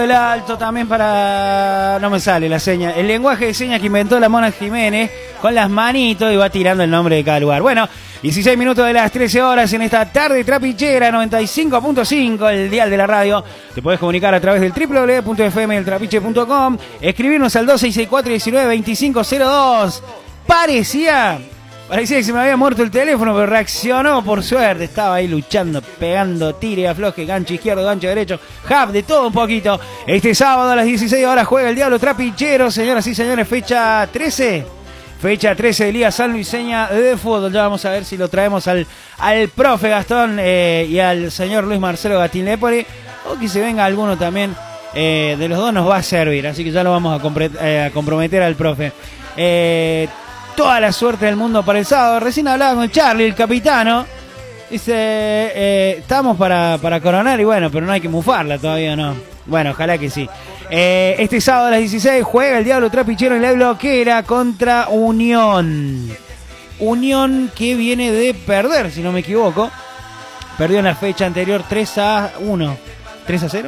El alto también para... No me sale la seña. El lenguaje de señas que inventó la Mona Jiménez con las manitos y va tirando el nombre de cada lugar. Bueno, 16 minutos de las 13 horas en esta tarde trapichera, 95.5, el dial de la radio. Te podés comunicar a través del www.fmdeltrapiche.com, escribirnos al 2664-192502. Parecía que se me había muerto el teléfono, pero reaccionó por suerte. Estaba ahí luchando, pegando, tire, afloje, gancho izquierdo, gancho derecho, jab, de todo un poquito. Este sábado a las 16 horas juega el Diablo Trapichero, señoras y señores, fecha 13. Fecha 13 de Liga Sanluiseña de Fútbol. Ya vamos a ver si lo traemos al profe Gastón y al señor Luis Marcelo Gatín Lepore, o que se venga alguno también. De los dos nos va a servir, así que ya lo vamos a comprometer al profe. Toda la suerte del mundo para el sábado. Recién hablaba con Charlie, el capitano. Dice, estamos para coronar y bueno, pero no hay que mufarla todavía, ¿no? Bueno, ojalá que sí. Este sábado a las 16 juega el Diablo Trapichero en la Bloquera contra Unión. Unión que viene de perder, si no me equivoco. Perdió en la fecha anterior 3-1. ¿3-0?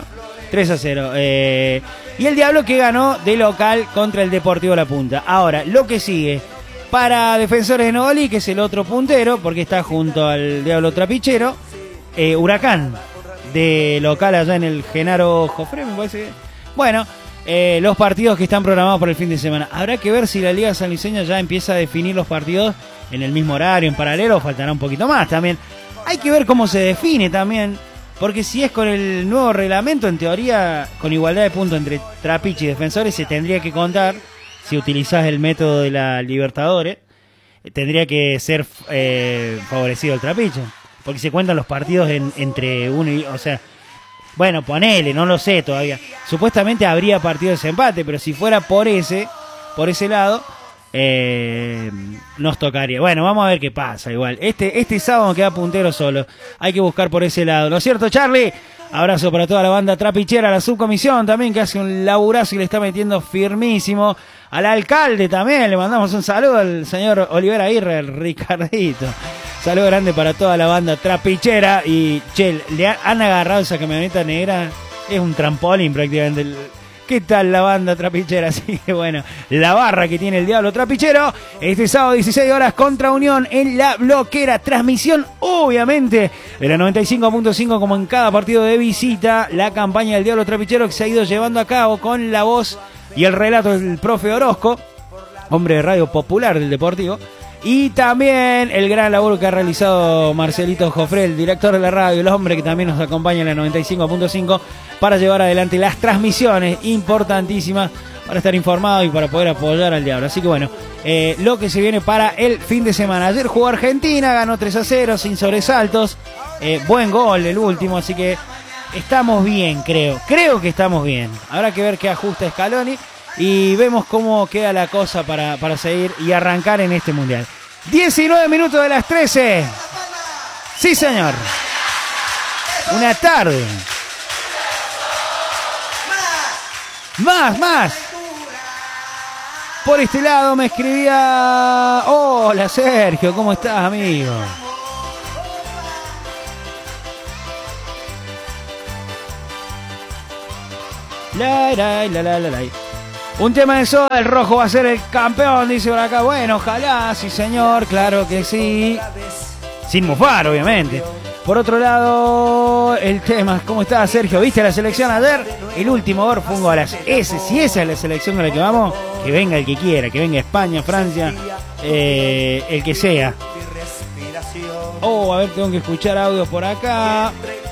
3-0. Y el Diablo que ganó de local contra el Deportivo La Punta. Ahora, lo que sigue para Defensores de Novalí, que es el otro puntero, porque está junto al Diablo Trapichero, Huracán, de local allá en el Genaro Jofré, me parece. Bueno, los partidos que están programados para el fin de semana. Habrá que ver si la Liga Sanluiseña ya empieza a definir los partidos en el mismo horario, en paralelo, faltará un poquito más también. Hay que ver cómo se define también, porque si es con el nuevo reglamento, en teoría, con igualdad de puntos entre Trapiche y Defensores, se tendría que contar. Si utilizás el método de la Libertadores, tendría que ser favorecido el Trapiche, porque se cuentan los partidos entre uno y... O sea, bueno, ponele, no lo sé todavía. Supuestamente habría partido de desempate, pero si fuera por ese lado, nos tocaría. Bueno, vamos a ver qué pasa igual. Este sábado queda puntero solo. Hay que buscar por ese lado. ¿No es cierto, Charlie? Abrazo para toda la banda trapichera, la subcomisión también, que hace un laburazo y le está metiendo firmísimo. Al alcalde también, le mandamos un saludo al señor Oliver Aguirre, el Ricardito. Saludo grande para toda la banda trapichera. Y, che, le han agarrado esa camioneta negra, es un trampolín prácticamente. ¿Qué tal la banda trapichera? Así que bueno, la barra que tiene el Diablo Trapichero. Este sábado 16 horas contra Unión en la Bloquera. Transmisión, obviamente, de la 95.5 como en cada partido de visita. La campaña del Diablo Trapichero que se ha ido llevando a cabo con la voz y el relato del profe Orozco, hombre de radio popular del Deportivo. Y también el gran laburo que ha realizado Marcelito Jofré, el director de la radio, el hombre que también nos acompaña en la 95.5 para llevar adelante las transmisiones importantísimas para estar informado y para poder apoyar al Diablo. Así que bueno, lo que se viene para el fin de semana. Ayer jugó Argentina, ganó 3-0 sin sobresaltos. Buen gol el último, así que estamos bien, creo que estamos bien. Habrá que ver qué ajusta Scaloni y vemos cómo queda la cosa para seguir y arrancar en este mundial. 19 minutos de las 13. Sí, señor. Una tarde. Más. Por este lado me escribía... Hola, Sergio, ¿cómo estás, amigo? La. Un tema de Soda, el rojo va a ser el campeón, dice por acá. Bueno, ojalá, sí señor, claro que sí. Sin mufar, obviamente. Por otro lado, el tema, ¿cómo está, Sergio? ¿Viste la selección ayer? El último gol fue un golazo. Si esa es la selección con la que vamos, que venga el que quiera, que venga España, Francia, el que sea. A ver, tengo que escuchar audios por acá.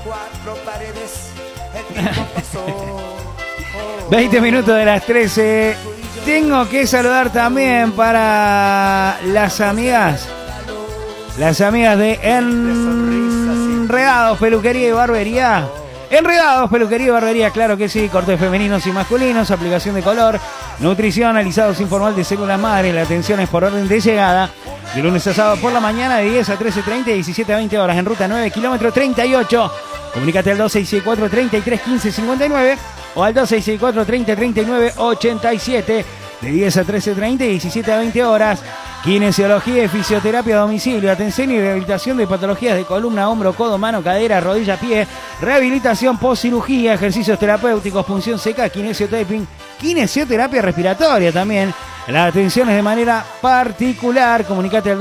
20 minutos de las 13. Tengo que saludar también para las amigas de Enredados Peluquería y Barbería. Enredados Peluquería y Barbería, claro que sí. Cortes femeninos y masculinos, aplicación de color, nutrición, alisados informal de células madre. La atención es por orden de llegada. De lunes a sábado por la mañana de 10 a 13:30 y 17 a 20 horas en ruta 9, kilómetro 38. Comunícate al 2664-331559 o al 2664-3039-87 de 10 a 13:30 y 17 a 20 horas. Kinesiología y fisioterapia a domicilio, atención y rehabilitación de patologías de columna, hombro, codo, mano, cadera, rodilla, pie, rehabilitación post-cirugía, ejercicios terapéuticos, punción seca, kinesiotaping, kinesioterapia respiratoria también. La atención es de manera particular. Comunicate al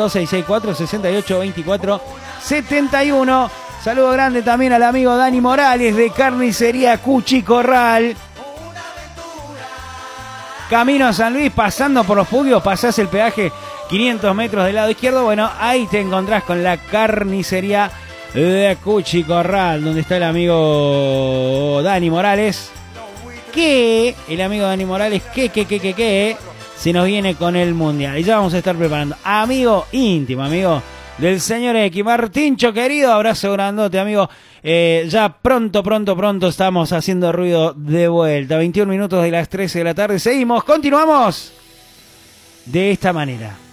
2664-6824-71. Saludo grande también al amigo Dani Morales de Carnicería Cuchi Corral. Camino a San Luis, pasando por los Pugios, pasás el peaje 500 metros del lado izquierdo. Bueno, ahí te encontrás con la Carnicería de Cuchi Corral, donde está el amigo Dani Morales. Que el amigo Dani Morales, que se nos viene con el Mundial. Y ya vamos a estar preparando. Amigo íntimo, amigo del señor X. Martincho, querido, abrazo grandote, amigo. Ya pronto estamos haciendo ruido de vuelta. 21 minutos de las 13 de la tarde. Seguimos, continuamos de esta manera.